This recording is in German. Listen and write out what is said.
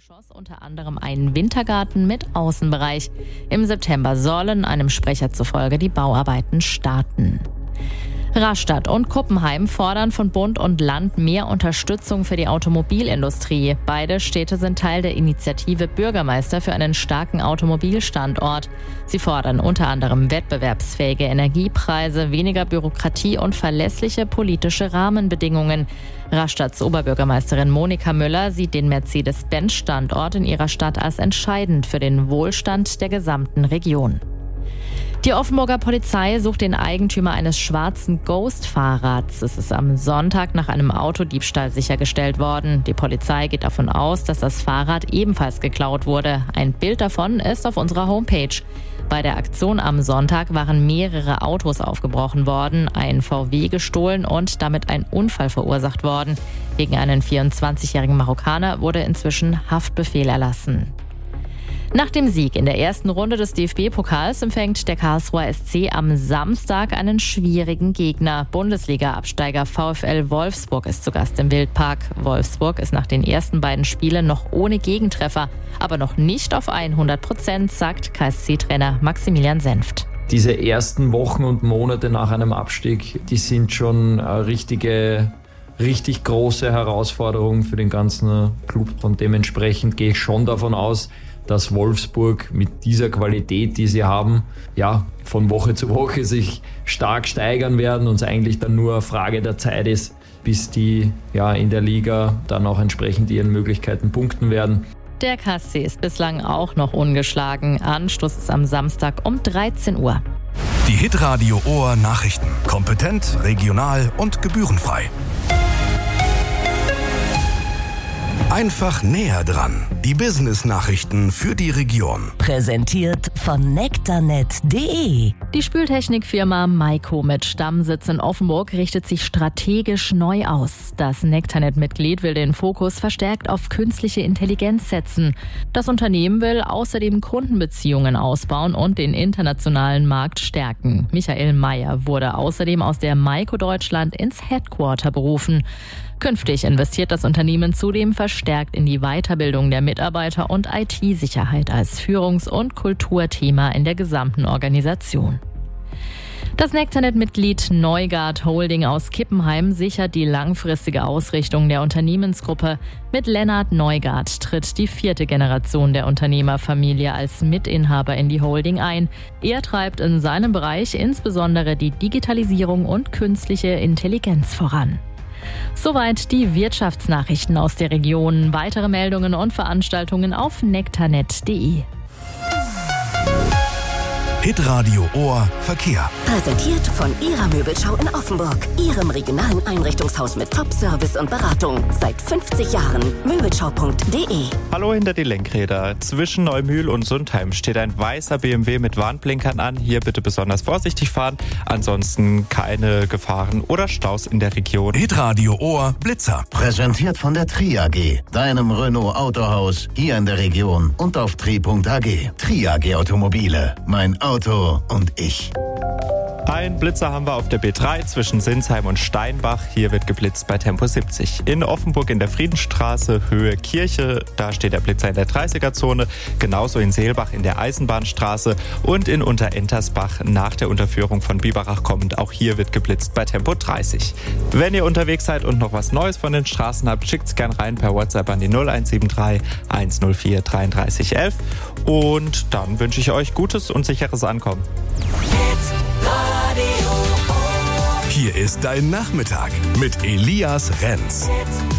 Erdgeschoss unter anderem einen Wintergarten mit Außenbereich. Im September sollen einem Sprecher zufolge die Bauarbeiten starten. Rastatt und Kuppenheim fordern von Bund und Land mehr Unterstützung für die Automobilindustrie. Beide Städte sind Teil der Initiative Bürgermeister für einen starken Automobilstandort. Sie fordern unter anderem wettbewerbsfähige Energiepreise, weniger Bürokratie und verlässliche politische Rahmenbedingungen. Rastadts Oberbürgermeisterin Monika Müller sieht den Mercedes-Benz-Standort in ihrer Stadt als entscheidend für den Wohlstand der gesamten Region. Die Offenburger Polizei sucht den Eigentümer eines schwarzen Ghost-Fahrrads. Es ist am Sonntag nach einem Autodiebstahl sichergestellt worden. Die Polizei geht davon aus, dass das Fahrrad ebenfalls geklaut wurde. Ein Bild davon ist auf unserer Homepage. Bei der Aktion am Sonntag waren mehrere Autos aufgebrochen worden, ein VW gestohlen und damit ein Unfall verursacht worden. Gegen einen 24-jährigen Marokkaner wurde inzwischen Haftbefehl erlassen. Nach dem Sieg in der ersten Runde des DFB-Pokals empfängt der Karlsruher SC am Samstag einen schwierigen Gegner. Bundesliga-Absteiger VfL Wolfsburg ist zu Gast im Wildpark. Wolfsburg ist nach den ersten beiden Spielen noch ohne Gegentreffer, aber noch nicht auf 100%, sagt KSC-Trainer Maximilian Senft. Diese ersten Wochen und Monate nach einem Abstieg, die sind schon richtig große Herausforderung für den ganzen Club. Und dementsprechend gehe ich schon davon aus, dass Wolfsburg mit dieser Qualität, die sie haben, von Woche zu Woche sich stark steigern werden und es eigentlich dann nur eine Frage der Zeit ist, bis die in der Liga dann auch entsprechend ihren Möglichkeiten punkten werden. Der KSC ist bislang auch noch ungeschlagen. Anstoß ist am Samstag um 13 Uhr. Die Hitradio Ohr Nachrichten. Kompetent, regional und gebührenfrei. Einfach näher dran. Die Business-Nachrichten für die Region. Präsentiert von nektarnet.de. Die Spültechnikfirma Maiko mit Stammsitz in Offenburg richtet sich strategisch neu aus. Das Nektarnet-Mitglied will den Fokus verstärkt auf künstliche Intelligenz setzen. Das Unternehmen will außerdem Kundenbeziehungen ausbauen und den internationalen Markt stärken. Michael Meyer wurde außerdem aus der Maiko Deutschland ins Headquarter berufen. Künftig investiert das Unternehmen zudem verstärkt in die Weiterbildung der Mitarbeiter und IT-Sicherheit als Führungs- und Kulturthema in der gesamten Organisation. Das Nektarnet-Mitglied Neugard Holding aus Kippenheim sichert die langfristige Ausrichtung der Unternehmensgruppe. Mit Lennart Neugard tritt die 4. Generation der Unternehmerfamilie als Mitinhaber in die Holding ein. Er treibt in seinem Bereich insbesondere die Digitalisierung und künstliche Intelligenz voran. Soweit die Wirtschaftsnachrichten aus der Region. Weitere Meldungen und Veranstaltungen auf nektarnet.de. Hitradio Ohr Verkehr. Präsentiert von Ihrer Möbelschau in Offenburg. Ihrem regionalen Einrichtungshaus mit Top-Service und Beratung. Seit 50 Jahren. Möbelschau.de. Hallo hinter die Lenkräder. Zwischen Neumühl und Sundheim steht ein weißer BMW mit Warnblinkern an. Hier bitte besonders vorsichtig fahren. Ansonsten keine Gefahren oder Staus in der Region. Hitradio Ohr Blitzer. Präsentiert von der Tri AG. Deinem Renault Autohaus. Hier in der Region und auf tri.ag. Tri AG Automobile. Mein Auto und ich. Ein Blitzer haben wir auf der B3 zwischen Sinsheim und Steinbach. Hier wird geblitzt bei Tempo 70. In Offenburg in der Friedensstraße, Höhe Kirche, da steht der Blitzer in der 30er-Zone. Genauso in Seelbach in der Eisenbahnstraße und in Unterentersbach nach der Unterführung von Biberach kommend. Auch hier wird geblitzt bei Tempo 30. Wenn ihr unterwegs seid und noch was Neues von den Straßen habt, schickt's gern rein per WhatsApp an die 0173 104 33 11. Und dann wünsche ich euch gutes und sicheres Ankommen. Hier ist dein Nachmittag mit Elias Renz.